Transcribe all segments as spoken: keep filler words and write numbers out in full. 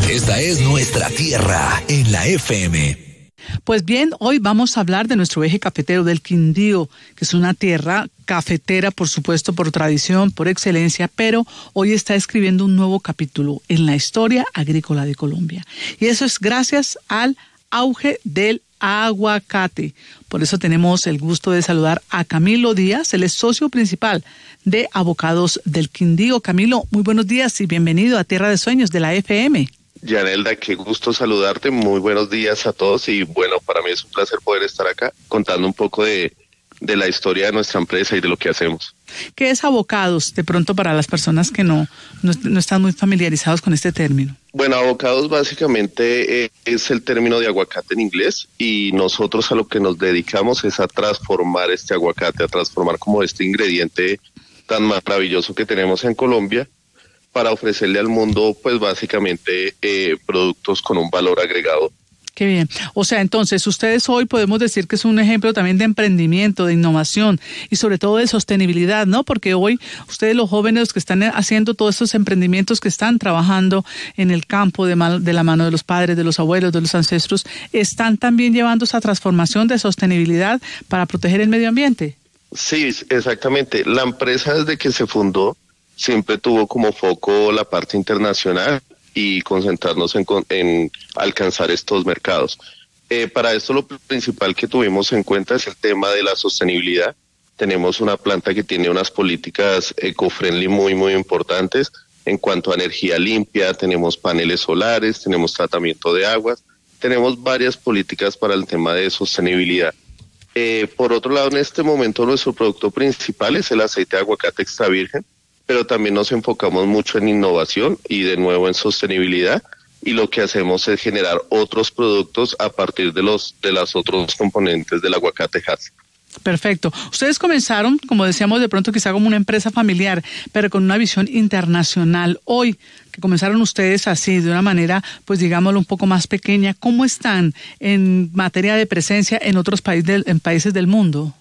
Esta es nuestra tierra en la F M. Pues bien, hoy vamos a hablar de nuestro eje cafetero del Quindío, que es una tierra cafetera, por supuesto, por tradición, por excelencia, pero hoy está escribiendo un nuevo capítulo en la historia agrícola de Colombia. Y eso es gracias al auge del aguacate. Por eso tenemos el gusto de saludar a Camilo Díaz, él es socio principal de Avocados del Quindío. Camilo, muy buenos días y bienvenido a Tierra de Sueños de la F M. Yanelda, qué gusto saludarte, muy buenos días a todos y bueno, para mí es un placer poder estar acá contando un poco de, de la historia de nuestra empresa y de lo que hacemos. ¿Qué es Avocados? De pronto para las personas que no, no, no están muy familiarizados con este término. Bueno, Avocados básicamente eh, es el término de aguacate en inglés y nosotros a lo que nos dedicamos es a transformar este aguacate, a transformar como este ingrediente tan maravilloso que tenemos en Colombia, para ofrecerle al mundo, pues básicamente, eh, productos con un valor agregado. Qué bien. O sea, entonces, ustedes hoy podemos decir que es un ejemplo también de emprendimiento, de innovación y sobre todo de sostenibilidad, ¿no? Porque hoy ustedes, los jóvenes que están haciendo todos estos emprendimientos, que están trabajando en el campo de, mal, de la mano de los padres, de los abuelos, de los ancestros, están también llevando esa transformación de sostenibilidad para proteger el medio ambiente. Sí, exactamente. La empresa desde que se fundó siempre tuvo como foco la parte internacional y concentrarnos en, en alcanzar estos mercados. Eh, para esto lo principal que tuvimos en cuenta es el tema de la sostenibilidad. Tenemos una planta que tiene unas políticas eco-friendly muy, muy importantes en cuanto a energía limpia, tenemos paneles solares, tenemos tratamiento de aguas, tenemos varias políticas para el tema de sostenibilidad. Eh, por otro lado, en este momento nuestro producto principal es el aceite de aguacate extra virgen, pero también nos enfocamos mucho en innovación y de nuevo en sostenibilidad, y lo que hacemos es generar otros productos a partir de los de los otros componentes del aguacate Hass. Perfecto. Ustedes comenzaron, como decíamos, de pronto quizá como una empresa familiar, pero con una visión internacional. Hoy, que comenzaron ustedes así, de una manera, pues digámoslo, un poco más pequeña, ¿cómo están en materia de presencia en otros países del, en países del mundo?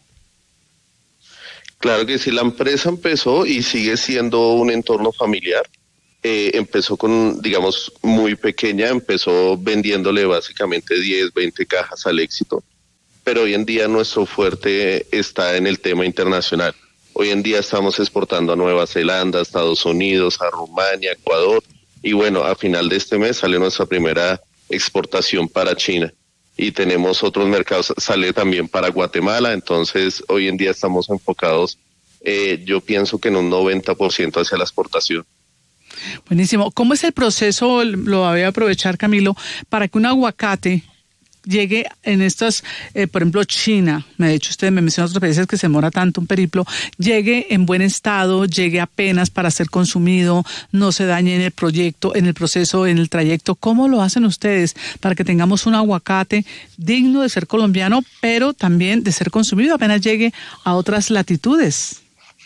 Claro que sí, la empresa empezó y sigue siendo un entorno familiar. Eh, empezó con, digamos, muy pequeña, empezó vendiéndole básicamente diez, veinte cajas al éxito, pero hoy en día nuestro fuerte está en el tema internacional. Hoy en día estamos exportando a Nueva Zelanda, a Estados Unidos, a Rumania, Ecuador, y bueno, a final de este mes sale nuestra primera exportación para China. Y tenemos otros mercados, sale también para Guatemala, entonces hoy en día estamos enfocados, eh, yo pienso que en un noventa por ciento hacia la exportación. Buenísimo. ¿Cómo es el proceso, lo voy a aprovechar, Camilo, para que un aguacate llegue en estas, eh, por ejemplo, China, me ha dicho usted, me menciona otros países que se demora tanto un periplo, llegue en buen estado, llegue apenas para ser consumido, no se dañe en el proyecto, en el proceso, en el trayecto? ¿Cómo lo hacen ustedes para que tengamos un aguacate digno de ser colombiano, pero también de ser consumido apenas llegue a otras latitudes?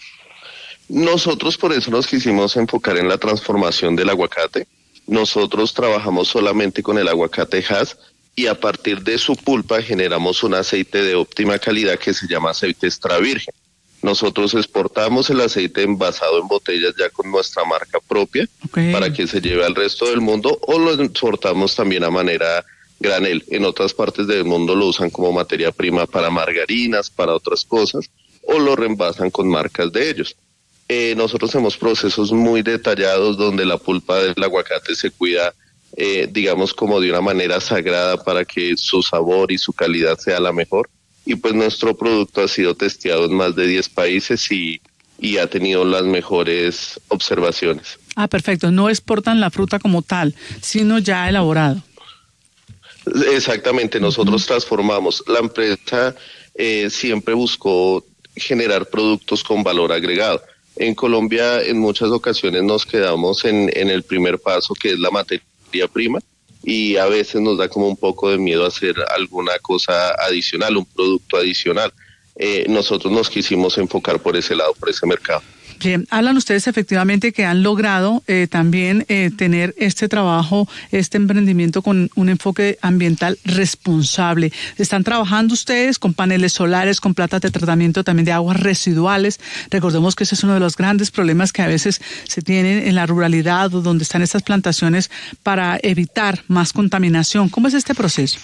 Nosotros por eso nos quisimos enfocar en la transformación del aguacate. Nosotros trabajamos solamente con el aguacate Hass, y a partir de su pulpa generamos un aceite de óptima calidad que se llama aceite extra virgen. Nosotros exportamos el aceite envasado en botellas ya con nuestra marca propia, okay, para que se lleve al resto del mundo, o lo exportamos también a manera granel. En otras partes del mundo lo usan como materia prima para margarinas, para otras cosas, o lo reenvasan con marcas de ellos. Eh, nosotros hacemos procesos muy detallados donde la pulpa del aguacate se cuida, Eh, digamos, como de una manera sagrada para que su sabor y su calidad sea la mejor. Y pues nuestro producto ha sido testeado en más de diez países y, y ha tenido las mejores observaciones. Ah, perfecto. No exportan la fruta como tal, sino ya elaborado. Exactamente. Nosotros uh-huh. transformamos. La empresa eh, siempre buscó generar productos con valor agregado. En Colombia, en muchas ocasiones nos quedamos en, en el primer paso, que es la materia prima, y a veces nos da como un poco de miedo hacer alguna cosa adicional, un producto adicional. Eh, nosotros nos quisimos enfocar por ese lado, por ese mercado. Bien, hablan ustedes efectivamente que han logrado eh, también eh, tener este trabajo, este emprendimiento con un enfoque ambiental responsable. Están trabajando ustedes con paneles solares, con plantas de tratamiento también de aguas residuales. Recordemos que ese es uno de los grandes problemas que a veces se tienen en la ruralidad o donde están estas plantaciones para evitar más contaminación. ¿Cómo es este proceso?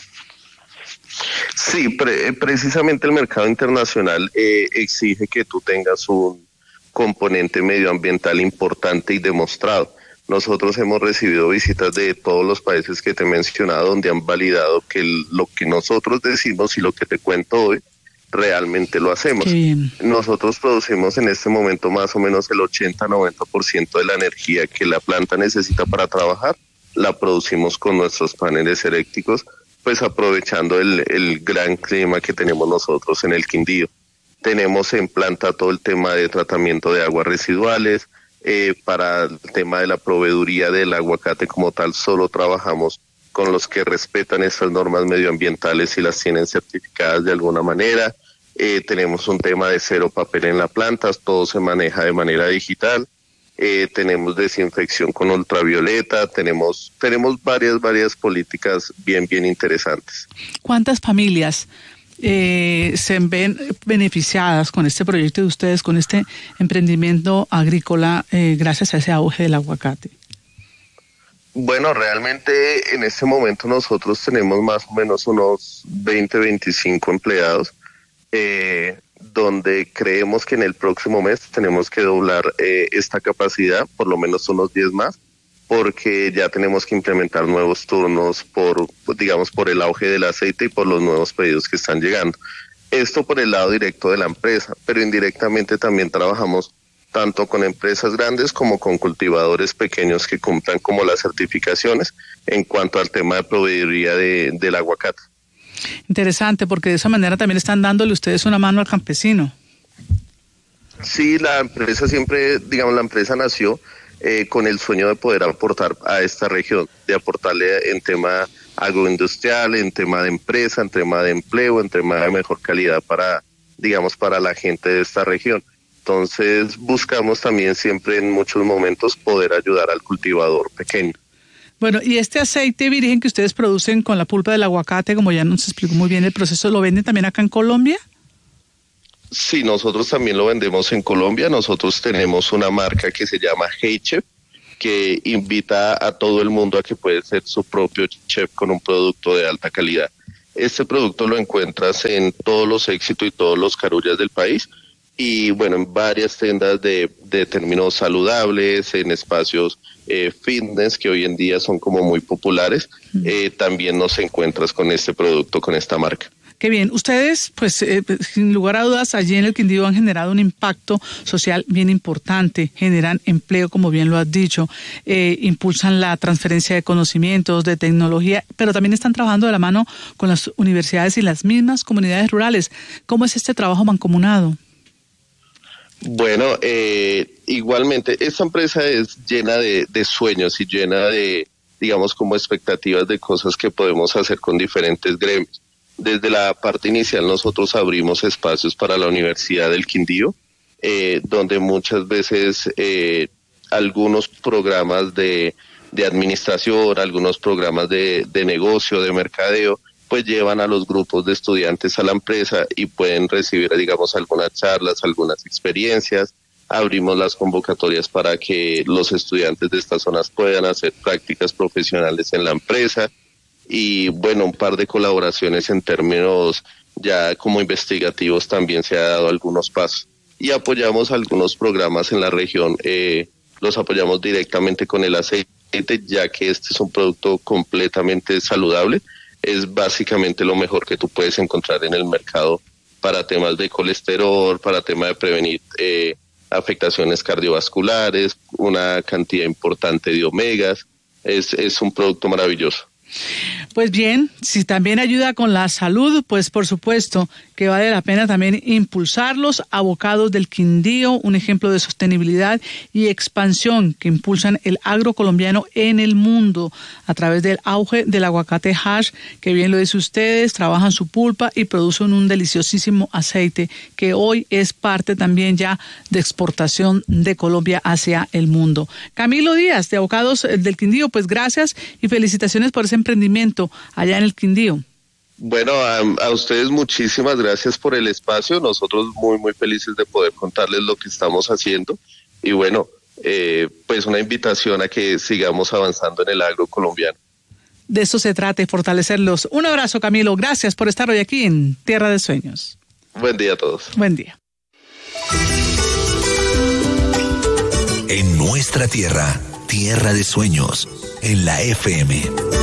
Sí, pre- precisamente el mercado internacional eh, exige que tú tengas un componente medioambiental importante y demostrado. Nosotros hemos recibido visitas de todos los países que te he mencionado, donde han validado que el, lo que nosotros decimos y lo que te cuento hoy, realmente lo hacemos. Nosotros producimos en este momento más o menos el ochenta a noventa por ciento de la energía que la planta necesita para trabajar, la producimos con nuestros paneles eléctricos, pues aprovechando el, el gran clima que tenemos nosotros en el Quindío. Tenemos en planta todo el tema de tratamiento de aguas residuales. Eh, para el tema de la proveeduría del aguacate como tal, solo trabajamos con los que respetan estas normas medioambientales y las tienen certificadas de alguna manera. Eh, tenemos un tema de cero papel en la planta, todo se maneja de manera digital. Eh, tenemos desinfección con ultravioleta, tenemos, tenemos varias, varias políticas bien, bien interesantes. ¿Cuántas familias Eh, se ven beneficiadas con este proyecto de ustedes, con este emprendimiento agrícola, eh, gracias a ese auge del aguacate? Bueno, realmente en este momento nosotros tenemos más o menos unos veinte, veinticinco empleados, eh, donde creemos que en el próximo mes tenemos que doblar eh, esta capacidad, por lo menos unos diez más, porque ya tenemos que implementar nuevos turnos por, digamos, por el auge del aceite y por los nuevos pedidos que están llegando. Esto por el lado directo de la empresa, pero indirectamente también trabajamos tanto con empresas grandes como con cultivadores pequeños que cumplan como las certificaciones en cuanto al tema de proveeduría de, del aguacate. Interesante, porque de esa manera también están dándole ustedes una mano al campesino. Sí, la empresa siempre, digamos, la empresa nació Eh, con el sueño de poder aportar a esta región, de aportarle en tema agroindustrial, en tema de empresa, en tema de empleo, en tema de mejor calidad para, digamos, para la gente de esta región. Entonces buscamos también siempre en muchos momentos poder ayudar al cultivador pequeño. Bueno, y este aceite virgen que ustedes producen con la pulpa del aguacate, como ya nos explicó muy bien el proceso, ¿lo venden también acá en Colombia? Sí, nosotros también lo vendemos en Colombia. Nosotros tenemos una marca que se llama Hey Chef, que invita a todo el mundo a que puede ser su propio chef con un producto de alta calidad. Este producto lo encuentras en todos los Éxito y todos los Carullas del país y bueno, en varias tiendas de, de términos saludables, en espacios eh, fitness que hoy en día son como muy populares. Eh, también nos encuentras con este producto, con esta marca. Qué bien. Ustedes, pues, eh, sin lugar a dudas, allí en el Quindío han generado un impacto social bien importante, generan empleo, como bien lo has dicho, eh, impulsan la transferencia de conocimientos, de tecnología, pero también están trabajando de la mano con las universidades y las mismas comunidades rurales. ¿Cómo es este trabajo mancomunado? Bueno, eh, igualmente, esta empresa es llena de, de sueños y llena de, digamos, como expectativas de cosas que podemos hacer con diferentes gremios. Desde la parte inicial nosotros abrimos espacios para la Universidad del Quindío, eh, donde muchas veces eh, algunos programas de, de administración, algunos programas de, de negocio, de mercadeo, pues llevan a los grupos de estudiantes a la empresa y pueden recibir, digamos, algunas charlas, algunas experiencias. Abrimos las convocatorias para que los estudiantes de estas zonas puedan hacer prácticas profesionales en la empresa. Y bueno, un par de colaboraciones en términos ya como investigativos también se ha dado algunos pasos. Y apoyamos algunos programas en la región, eh, los apoyamos directamente con el aceite, ya que este es un producto completamente saludable. Es básicamente lo mejor que tú puedes encontrar en el mercado para temas de colesterol, para temas de prevenir eh, afectaciones cardiovasculares, una cantidad importante de omegas. Es, es un producto maravilloso. Pues bien, si también ayuda con la salud, pues por supuesto, que vale la pena también impulsarlos. Avocados del Quindío, un ejemplo de sostenibilidad y expansión que impulsan el agro colombiano en el mundo a través del auge del aguacate hash, que bien lo dice ustedes, trabajan su pulpa y producen un deliciosísimo aceite que hoy es parte también ya de exportación de Colombia hacia el mundo. Camilo Díaz, de Avocados del Quindío, pues gracias y felicitaciones por ese emprendimiento allá en el Quindío. Bueno, a, a ustedes muchísimas gracias por el espacio. Nosotros muy, muy felices de poder contarles lo que estamos haciendo. Y bueno, eh, pues una invitación a que sigamos avanzando en el agro colombiano. De eso se trata, de fortalecerlos. Un abrazo, Camilo. Gracias por estar hoy aquí en Tierra de Sueños. Buen día a todos. Buen día. En nuestra tierra, Tierra de Sueños, en la F M.